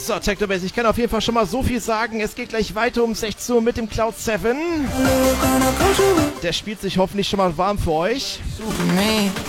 So, Technobase, ich kann auf jeden Fall schon mal so viel sagen. Es geht gleich weiter um 16 Uhr mit dem Cloud 7. Der spielt sich hoffentlich schon mal warm für euch. Suchen mich.